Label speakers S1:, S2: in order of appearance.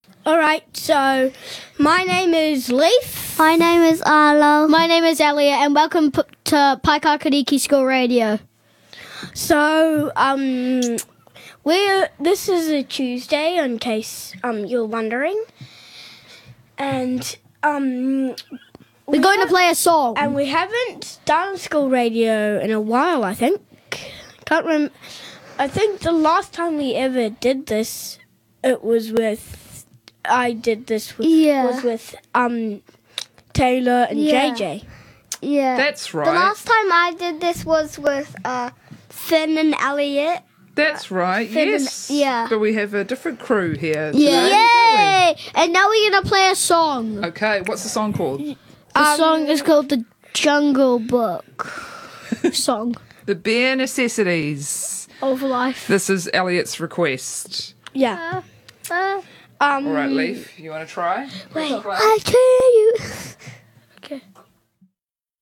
S1: Alright, so my name is Leif.
S2: My name is Arlo.
S3: My name is Elliot, and welcome to Paikakariki School Radio.
S1: So, this is a Tuesday, in case you're wondering. And
S3: We're going to play a song.
S1: And we haven't done school radio in a while, I think. Can't remember. I think the last time we ever did this, was with Taylor and JJ.
S2: Yeah.
S4: That's right.
S2: The last time I did this was with Finn and Elliot.
S4: That's right, yes.
S2: Yeah.
S4: But we have a different crew here today,
S3: Yeah.
S4: don't
S3: Yay! And now we're going to play a song.
S4: we? Okay, what's the song called?
S3: The song is called The Jungle Book song
S4: The Bare Necessities.
S3: of Life.
S4: This is Elliot's request.
S1: Yeah.
S4: All right, Leif, you want to try?
S2: I tell you.